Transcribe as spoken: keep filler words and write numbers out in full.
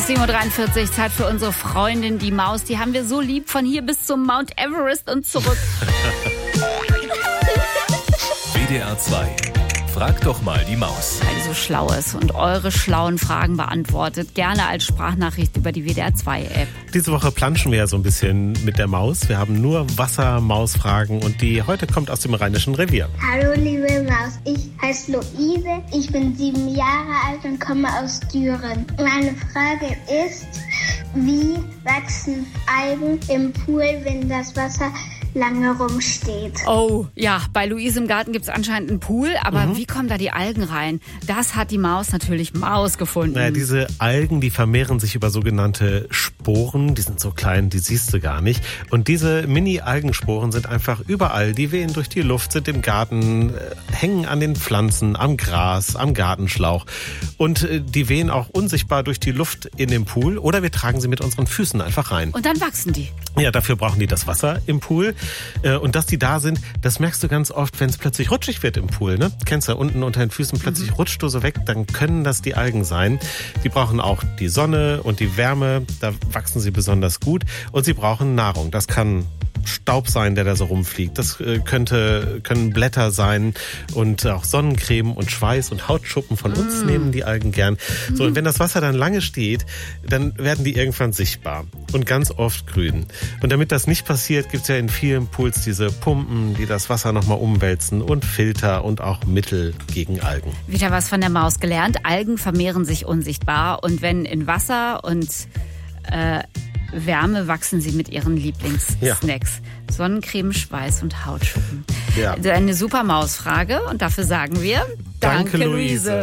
sieben Uhr dreiundvierzig, Zeit für unsere Freundin, die Maus. Die haben wir so lieb, von hier bis zum Mount Everest und zurück. W D R zwei. Frag doch mal die Maus. Weil die so schlau ist und eure schlauen Fragen beantwortet. Gerne als Sprachnachricht über die W D R zwei App. Diese Woche planschen wir ja so ein bisschen mit der Maus. Wir haben nur Wasser-Maus-Fragen und die heute kommt aus dem Rheinischen Revier. Hallo liebe Maus, ich heiße Luise, ich bin sieben Jahre alt und komme aus Düren. Meine Frage ist, wie wachsen Algen im Pool, wenn das Wasser lange rumsteht? Oh, ja, bei Luise im Garten gibt es anscheinend einen Pool, aber Mhm. wie kommen da die Algen rein? Das hat die Maus natürlich Maus gefunden. Naja, diese Algen, die vermehren sich über sogenannte Sporen. Die sind so klein, die siehst du gar nicht. Und diese Mini-Algensporen sind einfach überall. Die wehen durch die Luft, sind im Garten, äh, hängen an den Pflanzen, am Gras, am Gartenschlauch. Und äh, die wehen auch unsichtbar durch die Luft in den Pool. Oder wir tragen sie mit unseren Füßen einfach rein. Und dann wachsen die. Ja, dafür brauchen die das Wasser im Pool. Und dass die da sind, das merkst du ganz oft, wenn es plötzlich rutschig wird im Pool. Ne? Kennst du, unten unter den Füßen plötzlich mhm. rutscht du so weg, dann können das die Algen sein. Die brauchen auch die Sonne und die Wärme, da wachsen sie besonders gut. Und sie brauchen Nahrung. Das kann Staub sein, der da so rumfliegt. Das könnte, können Blätter sein und auch Sonnencreme und Schweiß und Hautschuppen von uns mm. nehmen die Algen gern. So, und wenn das Wasser dann lange steht, dann werden die irgendwann sichtbar und ganz oft grün. Und damit das nicht passiert, gibt es ja in vielen Pools diese Pumpen, die das Wasser nochmal umwälzen und Filter und auch Mittel gegen Algen. Wieder was von der Maus gelernt. Algen vermehren sich unsichtbar und wenn in Wasser und äh, Wärme wachsen sie mit ihren Lieblingssnacks. Ja. Sonnencreme, Schweiß und Hautschuppen. Ja. Eine super Mausfrage und dafür sagen wir Danke, Danke Luise.